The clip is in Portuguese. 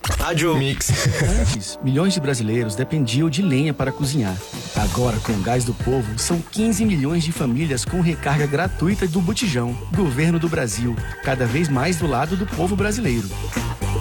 Rádio Mix. Antes, milhões de brasileiros dependiam de lenha para cozinhar. Agora, com o Gás do Povo, são 15 milhões de famílias com recarga gratuita do Botijão. Governo do Brasil, cada vez mais do lado do povo brasileiro.